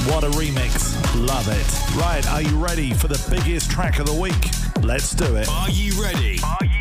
What a remix. Love it. Right, are you ready for the biggest track of the week? Let's do it. Are you ready?